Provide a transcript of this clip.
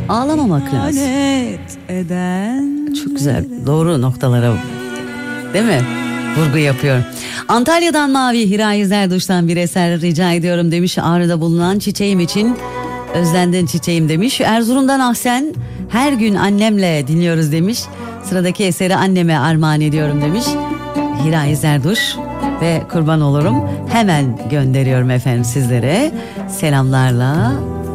Ağlamamak lazım. Çok güzel, doğru noktalara, değil mi? Vurgu yapıyor. Antalya'dan Mavi, Hiray Zerduş'tan bir eser rica ediyorum demiş. Ağrı'da bulunan çiçeğim için özlendin çiçeğim demiş. Erzurum'dan Ahsen, her gün annemle dinliyoruz demiş. Sıradaki eseri anneme armağan ediyorum demiş. Hiray Zerduş ve kurban olurum. Hemen gönderiyorum efendim sizlere. Selamlarla.